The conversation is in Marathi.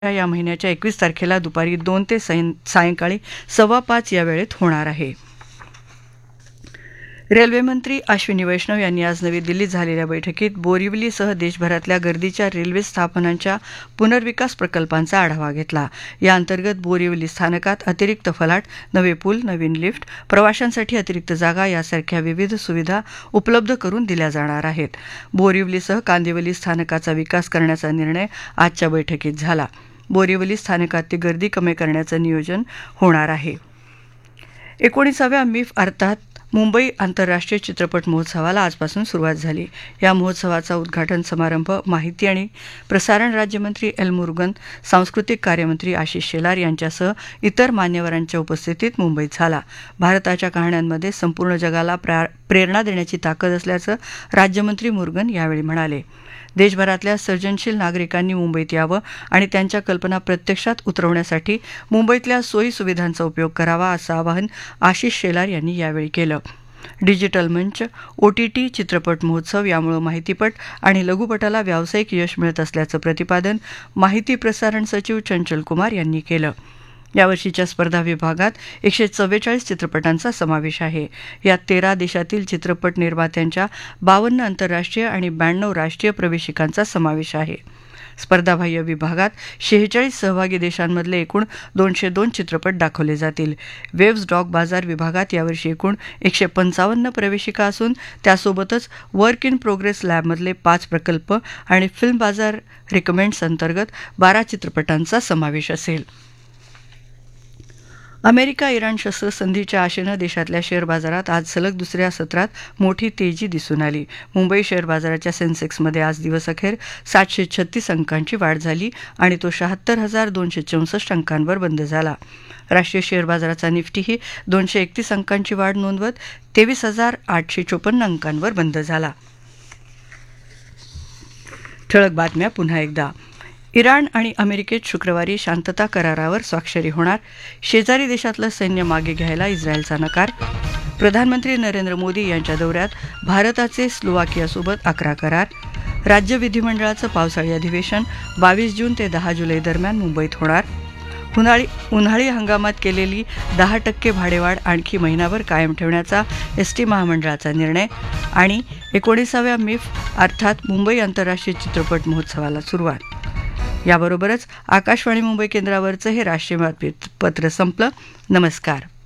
या महिन्याच्या 21 तारखेला दुपारी 2 ते सायंकाळी 5:15 या वेळेत होणार आहे. रेल्वेमंत्री अश्विनी वैष्णव यांनी आज नवी दिल्लीत झालेल्या बैठकीत बोरिवलीसह देशभरातल्या गर्दीच्या रेल्वे स्थापनांच्या पुनर्विकास प्रकल्पांचा आढावा घेतला. या अंतर्गत बोरिवली स्थानकात अतिरिक्त फलाट, नवे पूल, नवीन लिफ्ट, प्रवाशांसाठी अतिरिक्त जागा यासारख्या विविध सुविधा उपलब्ध करून दिल्या जाणार आहेत. बोरिवलीसह कांदिवली स्थानकाचा विकास करण्याचा निर्णय आजच्या बैठकीत झाला. बोरिवली स्थानकातली गर्दी कमी करण्याचं नियोजन होणार आहे. 19व्या मिफ अर्थात मुंबई आंतरराष्ट्रीय चित्रपट महोत्सवाला आजपासून सुरुवात झाली. या महोत्सवाचा उद्घाटन समारंभ माहिती आणि प्रसारण राज्यमंत्री एल मुरुगन, सांस्कृतिक कार्यमंत्री आशिष शेलार यांच्यासह इतर मान्यवरांच्या उपस्थितीत मुंबईत झाला. भारताच्या कहाण्यांमध्ये संपूर्ण जगाला प्रेरणा देण्याची ताकद असल्याचं राज्यमंत्री मुरुगन यावेळी म्हणाले. देशभरातल्या सर्जनशील नागरिकांनी मुंबईत यावं आणि त्यांच्या कल्पना प्रत्यक्षात उतरवण्यासाठी मुंबईतल्या सोयी सुविधांचा उपयोग करावा असं आवाहन आशिष शेलार यांनी यावेळी केलं. डिजिटल मंच, OTT चित्रपट महोत्सव यामुळे माहितीपट आणि लघुपटाला व्यावसायिक यश मिळत असल्याचं प्रतिपादन माहिती प्रसारण सचिव चंचल कुमार यांनी केलं. यावर्षीच्या स्पर्धा विभागात 144 चित्रपटांचा समावेश आहे. यात 13 देशातील चित्रपट निर्मात्यांच्या 52 आंतरराष्ट्रीय आणि 92 राष्ट्रीय प्रवेशिकांचा समावेश आहे. स्पर्धाबाह्य विभागात 46 सहभागी देशांमधले एकूण 202 चित्रपट दाखवले जातील. वेव्स डॉग बाजार विभागात यावर्षी एकूण 155 प्रवेशिका असून त्यासोबतच वर्क इन प्रोग्रेस लॅबमधले 5 प्रकल्प आणि फिल्म बाजार रिकमेंड्स अंतर्गत 12 चित्रपटांचा समावेश असेल. अमेरिका इराण शस्त्रसंधीच्या आशेनं देशातल्या शेअर बाजारात आज सलग दुसऱ्या सत्रात मोठी तेजी दिसून आली. मुंबई शेअर बाजाराच्या सेन्सेक्समध्ये आज दिवसअखेर 736 अंकांची वाढ झाली आणि तो 76,264 अंकांवर बंद झाला. राष्ट्रीय शेअर बाजाराचा निफ्टीही 231 अंकांची वाढ नोंदवत 23,854 अंकांवर बंद झाला. ठळक बातम्या पुन्हा एकदा. इराण आणि अमेरिकेत शुक्रवारी शांतता करारावर स्वाक्षरी होणार. शेजारी देशातलं सैन्य मागे घ्यायला इस्रायलचा नकार. प्रधानमंत्री नरेंद्र मोदी यांच्या दौऱ्यात भारताचे स्लोवाकियासोबत 11 करार. राज्य विधिमंडळाचं पावसाळी अधिवेशन 22 जून ते 10 जुलै दरम्यान मुंबईत होणार. उन्हाळी हंगामात केलेली 10% भाडेवाढ आणखी महिनाभर कायम ठेवण्याचा एसटी महामंडळाचा निर्णय. आणि 19व्या मिफ अर्थात मुंबई आंतरराष्ट्रीय चित्रपट महोत्सवाला सुरुवात. याबरोबरच आकाशवाणी मुंबई केंद्रावरचं हे राष्ट्रीय बातमीपत्र संपलं. नमस्कार.